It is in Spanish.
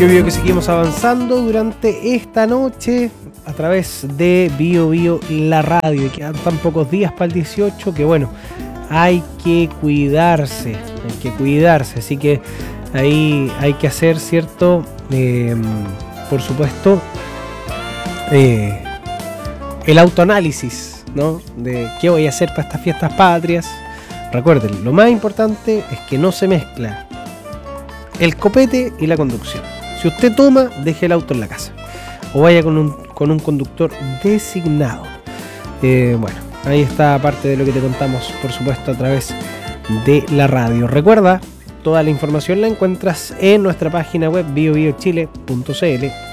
Yo que seguimos avanzando durante esta noche a través de Bio Bio la radio, y quedan tan pocos días para el 18 que bueno, hay que cuidarse, así que ahí hay que hacer, ¿cierto? Por supuesto, el autoanálisis, ¿no? De qué voy a hacer para estas fiestas patrias. Recuerden, lo más importante es que no se mezcla el copete y la conducción. Si usted toma, deje el auto en la casa o vaya con un conductor designado. Bueno, ahí está parte de lo que te contamos, por supuesto, a través de la radio. Recuerda, toda la información la encuentras en nuestra página web biobiochile.cl